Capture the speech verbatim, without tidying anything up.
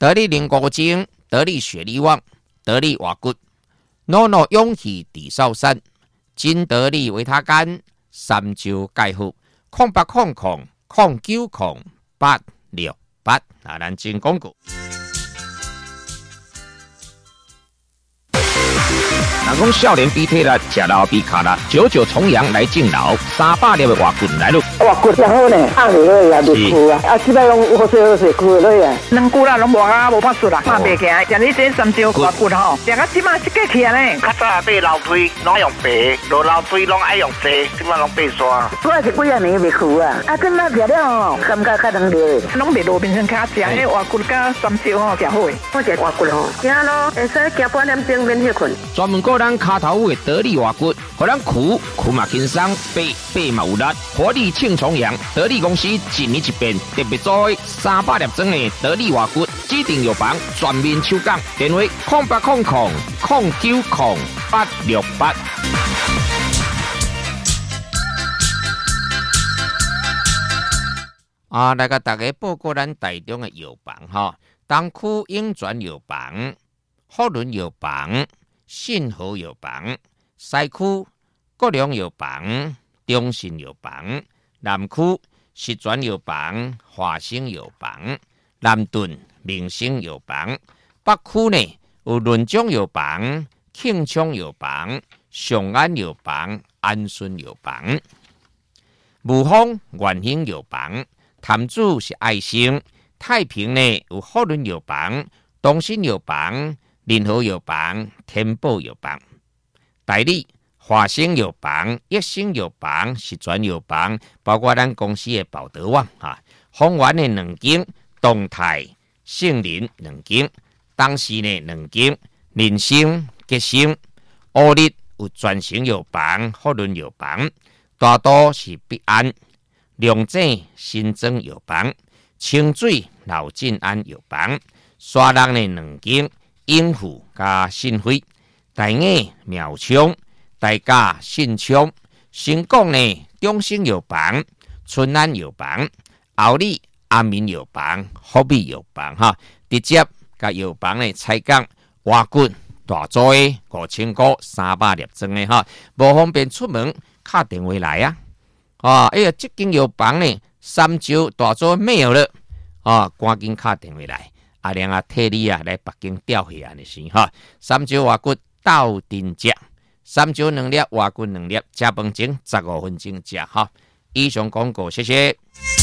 得力灵骨精，得力血力旺，得力瓦骨，诺诺勇气地少山，金得力维他干，三周盖好，空八空空空九空八六八，啊，咱进广告。 人讲少年比体力，吃老比卡力，九九重阳来敬老，三百粒的外棍来咯。 外棍真好呢，红落去也袂枯啊，啊，即摆拢好水好水枯落去啊。 两久啦，拢无啊，无法术啦，拍袂起来。像你这三招外棍吼，食到即摆是过去啊呢。 较早买楼梯拢用白，落楼梯拢爱用细，即摆拢白刷。 我是几啊年袂枯啊，啊，今仔食了吼，感觉较能流。 拢袂路边上卡食，迄外棍甲三招吼，诚好诶。 我食外棍吼，行咯，会使行半点钟免休困。 专门个咱骹头的得力外骨，互咱苦苦嘛轻松，背背嘛有力，活力庆重阳。得力公司一年一变，特别做的三百粒装的得力外骨，指定药房全面抽奖，电话空八空空空九空八六八。 啊，来甲大家报告咱台中的药房哈，东区永泉药房、福伦药房、信和药房，西区国良药房、中信药房，南区石泉药房、华兴药房，南屯明星药房，北区呢有润中药房、庆昌药房、上安药房、安顺药房，武丰元兴药房，潭子是爱心，太平呢有福伦药房、东兴药房、联合药房、天宝药房，代理华兴药房、益生药房、石泉药房，包括咱公司的宝德旺啊，丰原的两间，东泰、杏林两间，当时呢两间，人生、吉生、乌日有全省药房、福伦药房，大都是必安、龙井新增药房、清水老进安药房，沙人的两间，永富加信辉，大雅苗昌。大家信昌，新港呢中兴药房、春安药房、后里阿民药房、福美药房哈，直接甲药房呢采购外骨大组的五千个三百粒装的哈，无方便出门，打电话来啊！啊，哎呀，这间药房呢三招大组没有了啊，赶紧打电话来，阿良啊替你啊来北京调去安尼是哈，三招外骨到店食。三招两粒，外棍两粒，加饭前十五分钟食哈。以上广告，谢谢。